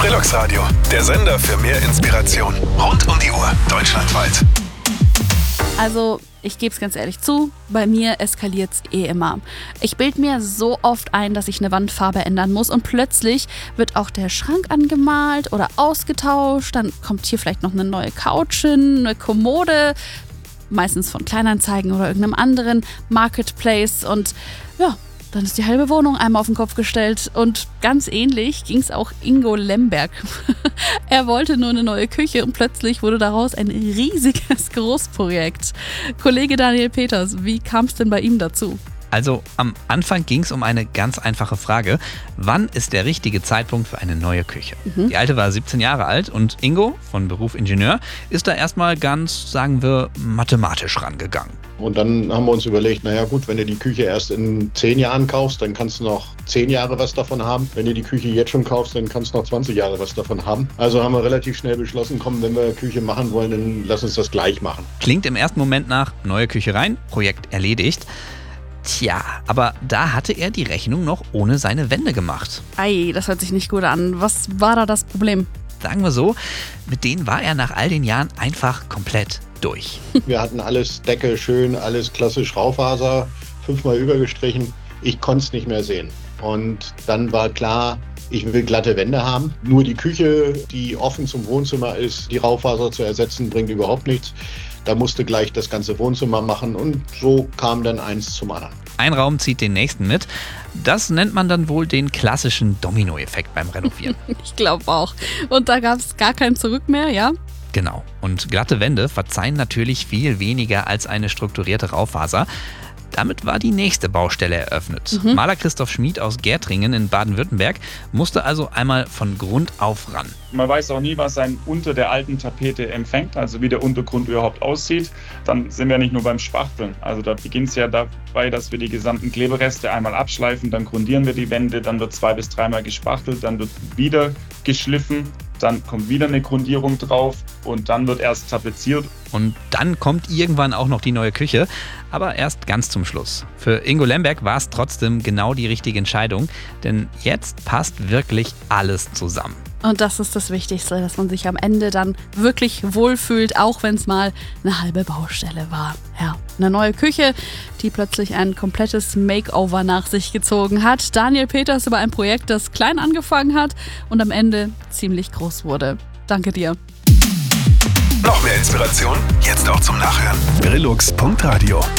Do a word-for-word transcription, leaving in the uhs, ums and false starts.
Relux Radio, der Sender für mehr Inspiration. Rund um die Uhr, deutschlandweit. Also, ich gebe es ganz ehrlich zu, bei mir eskaliert es eh immer. Ich bilde mir so oft ein, dass ich eine Wandfarbe ändern muss und plötzlich wird auch der Schrank angemalt oder ausgetauscht. Dann kommt hier vielleicht noch eine neue Couch hin, eine Kommode, meistens von Kleinanzeigen oder irgendeinem anderen Marketplace und ja, dann ist die halbe Wohnung einmal auf den Kopf gestellt und ganz ähnlich ging es auch Ingo Lemberg. Er wollte nur eine neue Küche und plötzlich wurde daraus ein riesiges Großprojekt. Kollege Daniel Peters, wie kam es denn bei ihm dazu? Also am Anfang ging es um eine ganz einfache Frage. Wann ist der richtige Zeitpunkt für eine neue Küche? Mhm. Die alte war siebzehn Jahre alt und Ingo, von Beruf Ingenieur, ist da erstmal ganz, sagen wir, mathematisch rangegangen. Und dann haben wir uns überlegt, naja gut, wenn du die Küche erst in zehn Jahren kaufst, dann kannst du noch zehn Jahre was davon haben. Wenn du die Küche jetzt schon kaufst, dann kannst du noch zwanzig Jahre was davon haben. Also haben wir relativ schnell beschlossen, komm, wenn wir Küche machen wollen, dann lass uns das gleich machen. Klingt im ersten Moment nach neue Küche rein, Projekt erledigt. Tja, aber da hatte er die Rechnung noch ohne seine Wände gemacht. Ei, das hört sich nicht gut an. Was war da das Problem? Sagen wir so, mit denen war er nach all den Jahren einfach komplett durch. Wir hatten alles Decke schön, alles klassisch Raufaser, fünfmal übergestrichen. Ich konnte es nicht mehr sehen. Und dann war klar, ich will glatte Wände haben. Nur die Küche, die offen zum Wohnzimmer ist, die Raufaser zu ersetzen, bringt überhaupt nichts. Da musste gleich das ganze Wohnzimmer machen und so kam dann eins zum anderen. Ein Raum zieht den nächsten mit. Das nennt man dann wohl den klassischen Dominoeffekt beim Renovieren. Ich glaube auch. Und da gab es gar kein Zurück mehr, ja? Genau. Und glatte Wände verzeihen natürlich viel weniger als eine strukturierte Raufaser. Damit war die nächste Baustelle eröffnet. Mhm. Maler Christoph Schmid aus Gärtringen in Baden-Württemberg musste also einmal von Grund auf ran. Man weiß auch nie, was einen unter der alten Tapete empfängt, also wie der Untergrund überhaupt aussieht. Dann sind wir nicht nur beim Spachteln. Also da beginnt es ja dabei, dass wir die gesamten Klebereste einmal abschleifen, dann grundieren wir die Wände, dann wird zwei- bis dreimal gespachtelt, dann wird wieder geschliffen. Dann kommt wieder eine Grundierung drauf und dann wird erst tapeziert. Und dann kommt irgendwann auch noch die neue Küche, aber erst ganz zum Schluss. Für Ingo Lemberg war es trotzdem genau die richtige Entscheidung, denn jetzt passt wirklich alles zusammen. Und das ist das Wichtigste, dass man sich am Ende dann wirklich wohlfühlt, auch wenn es mal eine halbe Baustelle war. Ja, eine neue Küche, die plötzlich ein komplettes Makeover nach sich gezogen hat. Daniel Peters über ein Projekt, das klein angefangen hat und am Ende ziemlich groß wurde. Danke dir. Noch mehr Inspiration? Jetzt auch zum Nachhören. Relux Punkt Radio